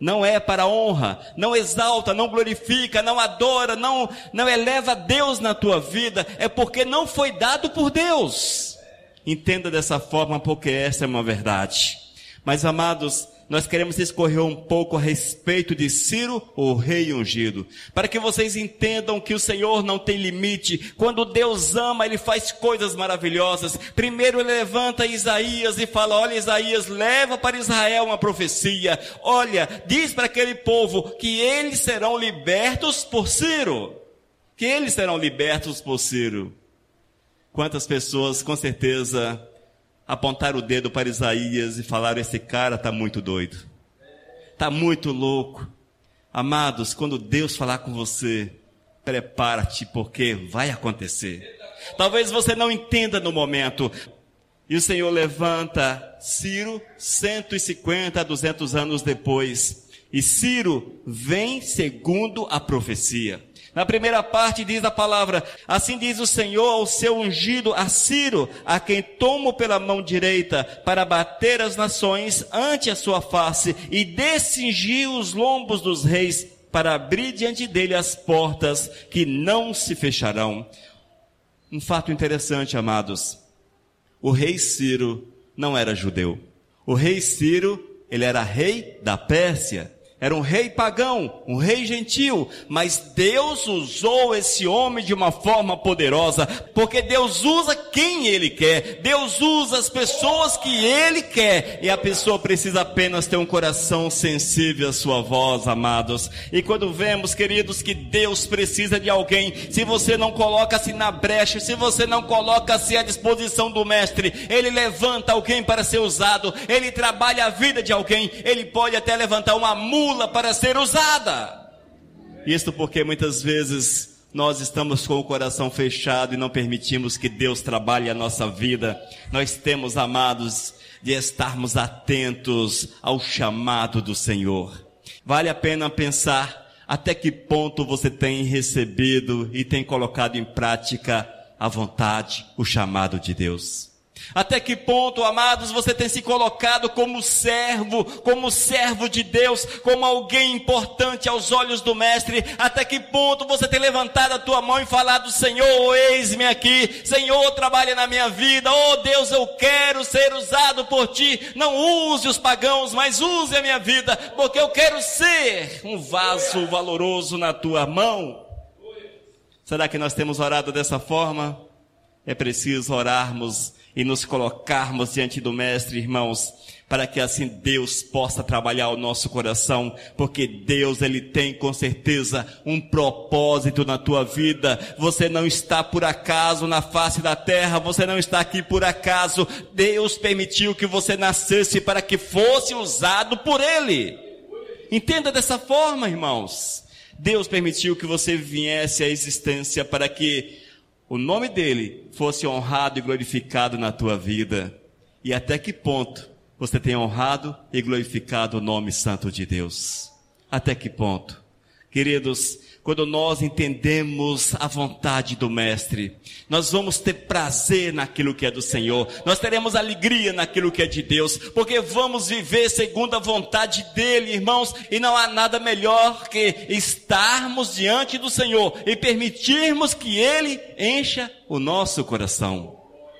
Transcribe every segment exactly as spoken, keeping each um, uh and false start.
não é para honra, não exalta, não glorifica, não adora, não, não eleva Deus na tua vida, é porque não foi dado por Deus. Entenda dessa forma, porque essa é uma verdade. Mas, amados, nós queremos discorrer um pouco a respeito de Ciro, o rei ungido, para que vocês entendam que o Senhor não tem limite. Quando Deus ama, Ele faz coisas maravilhosas. Primeiro Ele levanta Isaías e fala: olha, Isaías, leva para Israel uma profecia. Olha, diz para aquele povo que eles serão libertos por Ciro. Que eles serão libertos por Ciro. Quantas pessoas, com certeza, apontaram o dedo para Isaías e falaram: esse cara está muito doido, está muito louco. Amados, quando Deus falar com você, prepara-te, porque vai acontecer. Talvez você não entenda no momento. E o Senhor levanta Ciro cento e cinquenta a duzentos anos depois. E Ciro vem segundo a profecia. Na primeira parte diz a palavra: assim diz o Senhor ao seu ungido, a Ciro, a quem tomo pela mão direita, para bater as nações ante a sua face, e descingir os lombos dos reis, para abrir diante dele as portas, que não se fecharão. Um fato interessante, amados. O rei Ciro não era judeu. O rei Ciro, ele era rei da Pérsia. Era um rei pagão, um rei gentil, mas Deus usou esse homem de uma forma poderosa, porque Deus usa quem Ele quer, Deus usa as pessoas que Ele quer, e a pessoa precisa apenas ter um coração sensível à sua voz, amados. E quando vemos, queridos, que Deus precisa de alguém, se você não coloca-se na brecha, se você não coloca-se à disposição do mestre, Ele levanta alguém para ser usado, Ele trabalha a vida de alguém, Ele pode até levantar uma mula para ser usada. Isto porque muitas vezes nós estamos com o coração fechado e não permitimos que Deus trabalhe a nossa vida. Nós temos, amados, de estarmos atentos ao chamado do Senhor. Vale a pena pensar até que ponto você tem recebido e tem colocado em prática a vontade, o chamado de Deus. Até que ponto, amados, você tem se colocado como servo, como servo de Deus, como alguém importante aos olhos do mestre? Até que ponto você tem levantado a tua mão e falado: Senhor, eis-me aqui, Senhor, trabalha na minha vida, oh Deus, eu quero ser usado por ti, não use os pagãos, mas use a minha vida, porque eu quero ser um vaso valoroso na tua mão. Será que nós temos orado dessa forma? É preciso orarmos e nos colocarmos diante do mestre, irmãos, para que assim Deus possa trabalhar o nosso coração, porque Deus, Ele tem com certeza um propósito na tua vida. Você não está por acaso na face da terra, você não está aqui por acaso. Deus permitiu que você nascesse para que fosse usado por Ele. Entenda dessa forma, irmãos. Deus permitiu que você viesse à existência para que o nome dele fosse honrado e glorificado na tua vida. E até que ponto você tem honrado e glorificado o nome santo de Deus? Até que ponto? Queridos, quando nós entendemos a vontade do mestre, nós vamos ter prazer naquilo que é do Senhor, nós teremos alegria naquilo que é de Deus, porque vamos viver segundo a vontade dele, irmãos, e não há nada melhor que estarmos diante do Senhor e permitirmos que ele encha o nosso coração.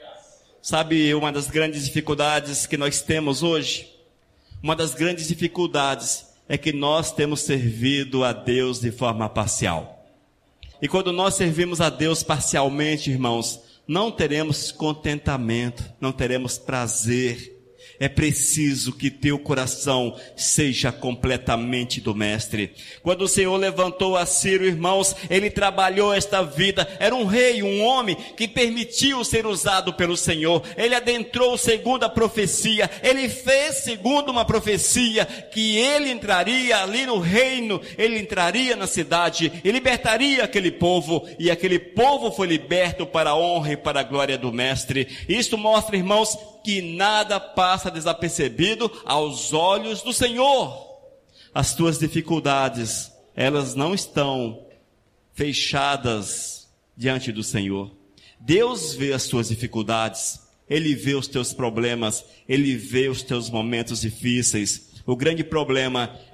Sabe, uma das grandes dificuldades que nós temos hoje, uma das grandes dificuldades é que nós temos servido a Deus de forma parcial. E quando nós servimos a Deus parcialmente, irmãos, não teremos contentamento, não teremos prazer. É preciso que teu coração seja completamente do mestre. Quando o Senhor levantou a Ciro, irmãos, ele trabalhou esta vida. Era um rei, um homem que permitiu ser usado pelo Senhor. Ele adentrou segundo a profecia. Ele fez segundo uma profecia que ele entraria ali no reino. Ele entraria na cidade e libertaria aquele povo. E aquele povo foi liberto para a honra e para a glória do mestre. Isso mostra, irmãos, que nada passa desapercebido aos olhos do Senhor. As tuas dificuldades, elas não estão fechadas diante do Senhor. Deus vê as tuas dificuldades, Ele vê os teus problemas, Ele vê os teus momentos difíceis. O grande problema